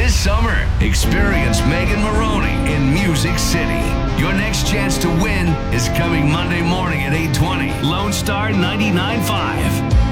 This summer, experience Megan Maroney in Music City. Your next chance to win is coming Monday morning at 8:20. Lone Star 99.5.